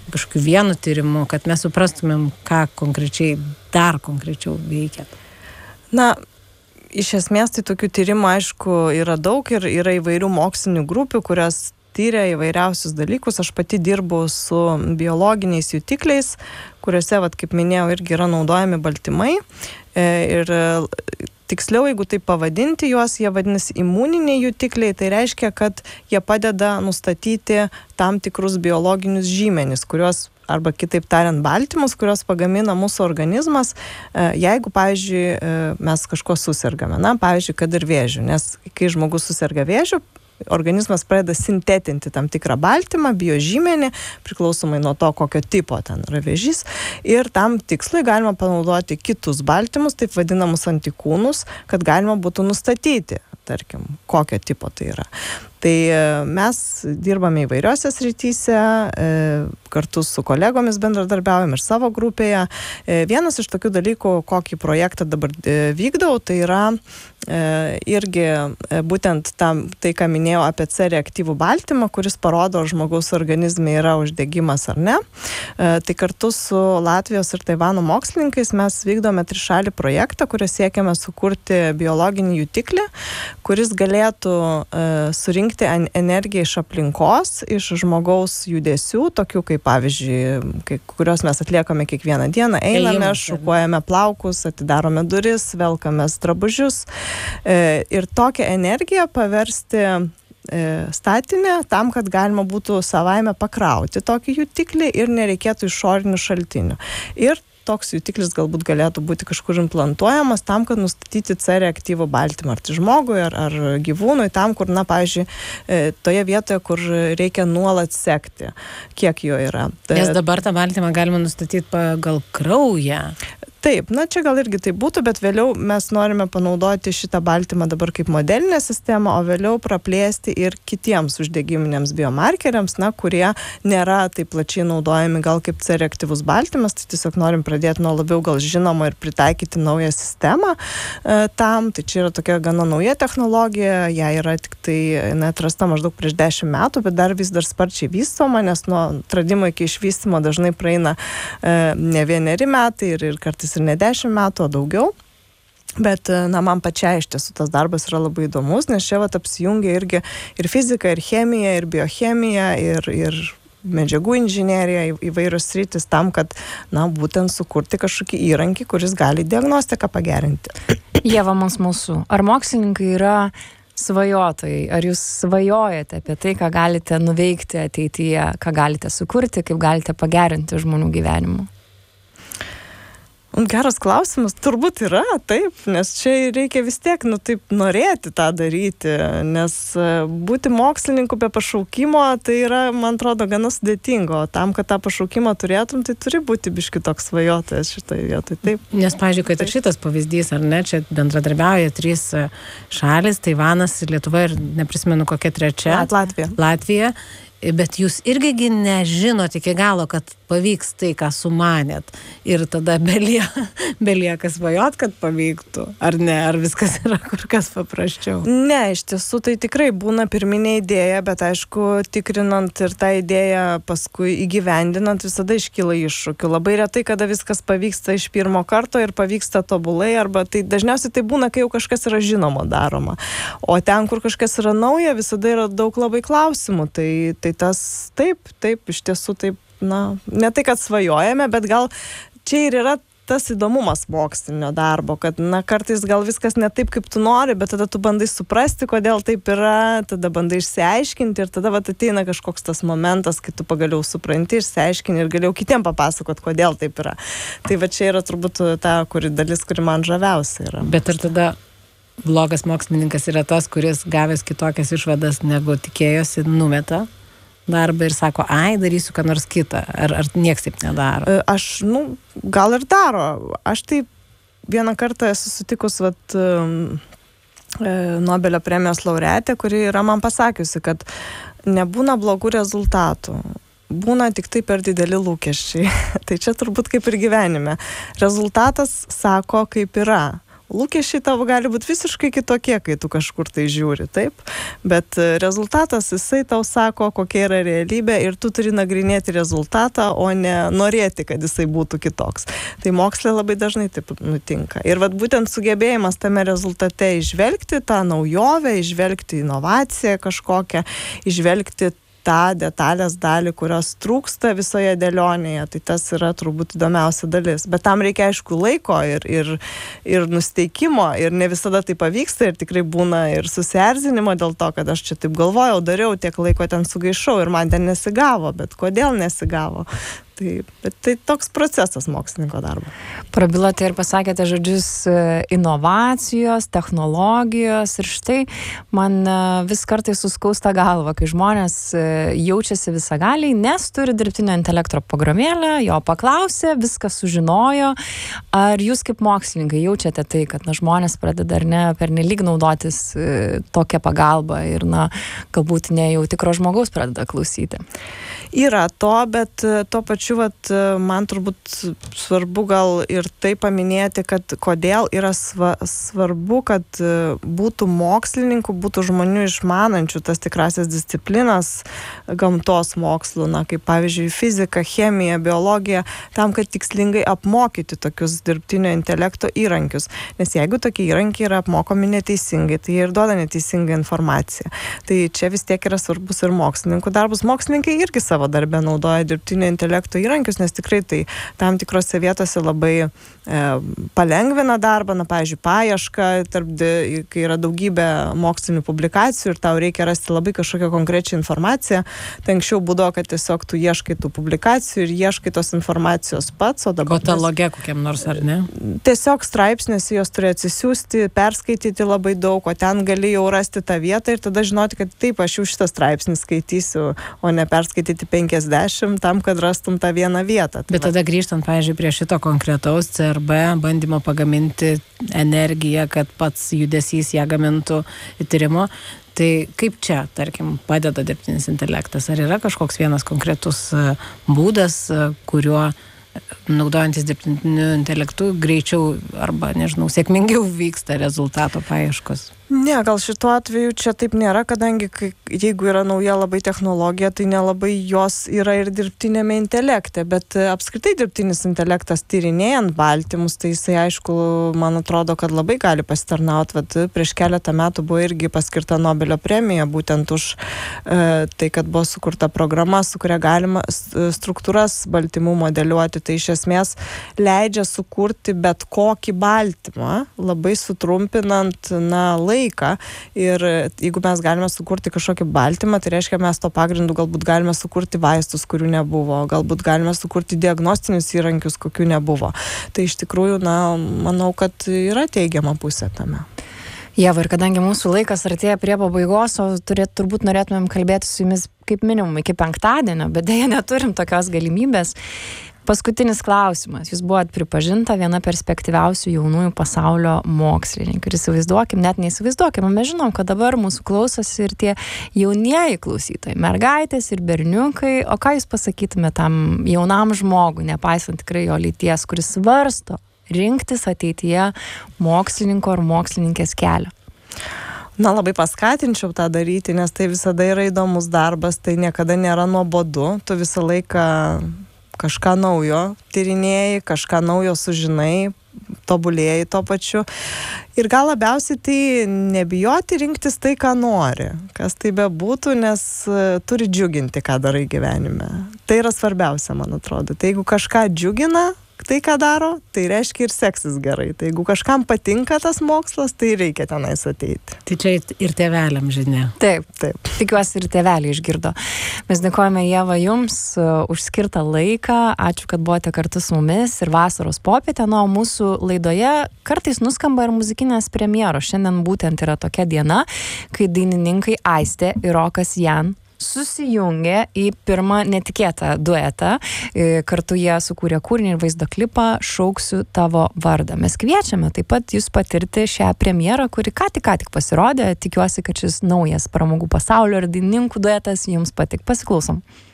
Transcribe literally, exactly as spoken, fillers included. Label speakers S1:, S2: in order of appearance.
S1: kažkokiu vienu tyrimu, kad mes suprastumėm, ką konkrečiai, dar konkrečiau veikia?
S2: Na, iš esmės tai tokių tyrimų, aišku, yra daug ir yra įvairių mokslinių grupių, kurios tyria įvairiausius dalykus. Aš pati dirbu su biologiniais jutikliais, kuriuose, vat, kaip minėjau, irgi yra naudojami baltymai. Ir tiksliau, jeigu taip pavadinti juos, jie vadinasi imuniniai jutikliai, tai reiškia, kad jie padeda nustatyti tam tikrus biologinius žymenis, kuriuos arba kitaip tariant baltymus, kuriuos pagamina mūsų organizmas, jeigu, pavyzdžiui, mes kažko susirgame, na, pavyzdžiui, kad ir vėžiu, nes kai žmogus susirga vėžiu, organizmas pradeda sintetinti tam tikrą baltymą, biožymenį, priklausomai nuo to, kokio tipo ten yra vėžys. Ir tam tikslui galima panaudoti kitus baltymus, taip vadinamus antikūnus, kad galima būtų nustatyti, tarkim, kokio tipo tai yra. Tai mes dirbame įvairiose srityse, kartu su kolegomis bendradarbiaujam ir savo grupėje. Vienas iš tokių dalykų, kokį projektą dabar vykdau, tai yra irgi būtent tam, tai, ką minėjau apie C reaktyvų baltymą, kuris parodo, ar žmogaus organizme yra uždegimas ar ne. Tai kartu su Latvijos ir Taivano mokslininkais mes vykdome trišalį projektą, kurio siekiame sukurti biologinį jutiklį, kuris galėtų surinkti energiją iš aplinkos, iš žmogaus judesių, tokių kaip, pavyzdžiui, kai, kurios mes atliekame kiekvieną dieną, einame, šukuojame plaukus, atidarome duris, velkamės drabužius ir tokią energiją paversti statinę tam, kad galima būtų savaime pakrauti tokį jutiklį ir nereikėtų išorinių šaltinių. Ir toks jutiklis galbūt galėtų būti kažkur implantuojamas tam, kad nustatyti C reaktyvų baltymą ar tai žmogui, ar, ar gyvūnui, tam, kur, na, pavyzdžiui, toje vietoje, kur reikia nuolat sekti, kiek jo yra.
S1: Nes dabar tą baltymą galima nustatyti pagal kraują.
S2: Taip, na čia gal irgi tai būtų, bet vėliau mes norime panaudoti šitą baltymą dabar kaip modelinę sistemą, o vėliau praplėsti ir kitiems uždegiminiams biomarkeriams, na, kurie nėra taip plačiai naudojami gal kaip C reaktyvus baltymas, tai tiesiog norim pradėti nuo labiau gal žinomo ir pritaikyti naują sistemą e, tam. Tai čia yra tokia gana nauja technologija, ją yra tik tai atrasta maždaug prieš dešimt metų, bet dar vis dar sparčiai vystoma, nes nuo atradimo iki išvystymo dažnai praeina e, ne vieneri metai ir, ir kartais ir ne dešimt metų, o daugiau. Bet, na, man pačiai iš tiesų tas darbas yra labai įdomus, nes čia vat apsijungia irgi ir fizika, ir chemija, ir biochemija, ir, ir medžiagų inžinerija, įvairios sritis tam, kad, na, būtent sukurti kažkokį įrankį, kuris gali diagnostiką pagerinti.
S3: Ieva, mums mūsų. Ar mokslininkai yra svajotojai? Ar jūs svajojate apie tai, ką galite nuveikti ateityje, ką galite sukurti, kaip galite pagerinti žmonių gyvenimą?
S2: Geras klausimas, turbūt yra, taip, nes čia reikia vis tiek, nu, taip, norėti tą daryti, nes būti mokslininku be pašaukimo, tai yra, man atrodo, gana sudėtingo, o tam, kad tą pašaukimą turėtum, tai turi būti biški toks svajotojas šitoje vietoje, taip.
S1: Nes, pavyzdžiui, kad ir šitas pavyzdys, ar ne, čia bendradarbiauja trys šalis, Taivanas, Lietuva ir neprisimenu kokia trečia.
S2: Latvija.
S1: Latvija. Bet jūs irgi nežinot iki galo, kad pavyks tai, ką sumanėt. Ir tada belieka, belieka svajot, kad pavyktų. Ar ne? Ar viskas yra kur kas paprasčiau?
S2: Ne, iš tiesų tai tikrai būna pirminė idėja, bet aišku, tikrinant ir tą idėją paskui įgyvendinant visada iškyla iššūkių. Labai retai, kada viskas pavyksta iš pirmo karto ir pavyksta tobulai, arba tai dažniausiai tai būna, kai jau kažkas yra žinoma daroma. O ten, kur kažkas yra nauja, visada yra daug labai klausimų. Tai, tai tas taip, taip, iš tiesų taip, na, ne tai, kad svajojame, bet gal čia ir yra tas įdomumas mokslinio darbo, kad, na, kartais gal viskas ne taip, kaip tu nori, bet tada tu bandai suprasti, kodėl taip yra, tada bandai išsiaiškinti ir tada vat ateina kažkoks tas momentas, kai tu pagaliau supranti, išsiaiškini ir galėjau kitiem papasakot, kodėl taip yra. Tai va čia yra turbūt ta kuri dalis, kuri man žaviausia yra.
S1: Bet ir tada blogas mokslininkas yra tas, kuris gavęs kitokias išvadas, negu tikėjosi, numeta darbą ir sako, ai, darysiu ką nors kitą. Ar, ar nieks taip nedaro?
S2: Aš, nu, gal ir daro. Aš taip vieną kartą esu sutikus vat, Nobelio premijos laureatė, kuri yra man pasakiusi, kad nebūna blogų rezultatų. Būna tik tai per dideli lūkesčiai. Tai čia turbūt kaip ir gyvenime. Rezultatas sako, kaip yra. lūkesčiai tavo gali būti visiškai kitokie, kai tu kažkur tai žiūri, taip, bet rezultatas jisai tau sako, kokia yra realybė ir tu turi nagrinėti rezultatą, o ne norėti, kad jisai būtų kitoks. Tai moksle labai dažnai taip nutinka. Ir vat būtent sugebėjimas tame rezultate išvelgti tą naujovę, išvelgti inovaciją kažkokią, išvelgti tą detalės dalį, kurios trūksta visoje dėlionėje, tai tas yra turbūt įdomiausia dalis. Bet tam reikia aišku laiko ir, ir, ir nusteikimo ir ne visada tai pavyksta ir tikrai būna ir susierzinimo dėl to, kad aš čia taip galvojau, dariau, tiek laiko ten sugaišau ir man ten nesigavo, bet kodėl nesigavo? Tai, bet tai toks procesas mokslininko darbo.
S3: Prabilote ir pasakėte žodžius inovacijos, technologijos ir štai man vis kartai suskausta galva, kai žmonės jaučiasi visagaliai, nes turi dirbtinio intelekto programėlę, jo paklausė, viską sužinojo. Ar jūs kaip mokslininkai jaučiate tai, kad na, žmonės pradeda ar ne pernelyg naudotis tokią pagalbą ir na, galbūt ne jau tikro žmogaus pradeda klausyti?
S2: Yra to, bet tuo pačiu vat, man turbūt svarbu gal ir tai paminėti, kad kodėl yra sva, svarbu, kad būtų mokslininkų, būtų žmonių išmanančių tas tikrasias disciplinas gamtos mokslų, na, kaip pavyzdžiui fizika, chemija, biologija, tam, kad tikslingai apmokyti tokius dirbtinio intelekto įrankius. Nes jeigu tokie įrankiai yra apmokomi neteisingai, tai jie ir duoda neteisingą informaciją. Tai čia vis tiek yra svarbus ir mokslininkų darbus. Mokslininkai irgi savo darbę naudoja dirbtinio intelekto įrankius, nes tikrai tai tam tikrose vietose labai e, palengvina darbą, na, pavyzdžiui, paiešką, tarp, kai yra daugybė mokslinių publikacijų ir tau reikia rasti labai kažkokią konkrečią informaciją. Tai anksčiau būdavo, kad tiesiog tu ieškai tų publikacijų ir ieškai tos informacijos pats, o dabar...
S1: Kataloge kokiam nors, ar ne?
S2: Tiesiog straipsniuose jos turi atsisiųsti, perskaityti labai daug, o ten gali jau rasti tą vietą ir tada žinoti, kad taip, aš jau šitą straipsnį skaitysiu, o ne perskaityti penkiasdešimt tam, kad rastum tą vieną vietą.
S1: Bet tada grįžtant, pavyzdžiui, prie šito konkretaus C R B bandymo pagaminti energiją, kad pats judesys ją gamintų įtyrimo, tai kaip čia, tarkim, padeda dirbtinis intelektas? Ar yra kažkoks vienas konkretus būdas, kuriuo naudojantis dirbtiniu intelektu greičiau arba, nežinau, sėkmingiau vyksta rezultato paieškos?
S2: Ne, gal šituo atveju čia taip nėra, kadangi kai, jeigu yra nauja labai technologija, tai nelabai jos yra ir dirbtinėme intelekte, bet apskritai dirbtinis intelektas tyrinėjant baltymus, tai jisai aišku, man atrodo, kad labai gali pasitarnauti. Vat prieš keletą metų buvo irgi paskirta Nobelio premija, būtent už e, tai, kad buvo sukurta programa, su kuria galima struktūras baltymų modeliuoti. Tai iš esmės leidžia sukurti bet kokį baltymą, labai sutrumpinant, na, laiką. Ir jeigu mes galime sukurti kažkokį baltymą, tai reiškia, mes to pagrindu galbūt galime sukurti vaistus, kurių nebuvo, galbūt galime sukurti diagnostinius įrankius, kokių nebuvo. Tai iš tikrųjų, na, manau, kad yra teigiama pusė tame.
S3: Ieva, ir kadangi mūsų laikas artėja prie pabaigos, o turėt, turbūt norėtumėm kalbėti su jumis kaip minimum iki penktadienio, bet dėja neturim tokios galimybės. Paskutinis klausimas. Jūs buvot pripažinta viena perspektyviausių jaunųjų pasaulio mokslininkų. Ir įsivaizduokim, net neįsivaizduokim, mes žinom, kad dabar mūsų klausosi ir tie jaunieji klausytojai, mergaitės ir berniukai. O ką jūs pasakytumėte tam jaunam žmogui, nepaisant tikrai jo lyties, kuris svarsto rinktis ateityje mokslininko ar mokslininkės kelią?
S2: Na, labai paskatinčiau tą daryti, nes tai visada yra įdomus darbas, tai niekada nėra nuobodu, tu visą laiką kažką naujo tyrinėjai, kažką naujo sužinai, tobulėjai to pačiu. Ir gal labiausiai tai nebijoti rinktis tai, ką nori, kas tai bebūtų, nes turi džiuginti, ką darai gyvenime. Tai yra svarbiausia, man atrodo. Tai jeigu kažką džiugina, tai, ką daro, tai reiškia ir seksis gerai. Tai jeigu kažkam patinka tas mokslas, tai reikia tenais ateiti.
S1: Tai čia ir tėveliam žinia.
S3: Taip, taip. Tikiuosi ir tėveliai išgirdo. Mes dėkojame, Ieva, jums už skirtą laiką. Ačiū, kad buvote kartu su mumis ir vasaros popietę. Na, o mūsų laidoje kartais nuskamba ir muzikinės premjeros. Šiandien būtent yra tokia diena, kai dainininkai Aistė ir Rokas Jan susijungė į pirmą netikėtą duetą. Kartu jie sukūrė kūrinį ir vaizdo klipą Šauksiu tavo vardą. Mes kviečiame taip pat jūs patirti šią premjerą, kuri ką tik ką tik pasirodė. Tikiuosi, kad šis naujas pramogų pasaulio ir dainininkų duetas jums patik. Pasiklausom.